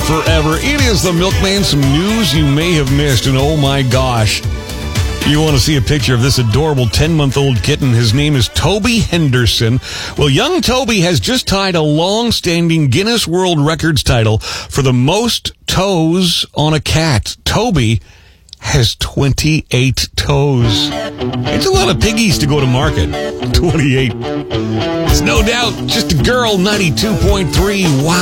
forever. It is the Milkman, some news you may have missed, and oh my gosh. You want to see a picture of this adorable 10-month-old kitten. His name is Toby Henderson. Well, young Toby has just tied a long-standing Guinness World Records title for the most toes on a cat. Toby has 28 toes. It's a lot of piggies to go to market. 28. It's no doubt just a girl, 92.3. Wow.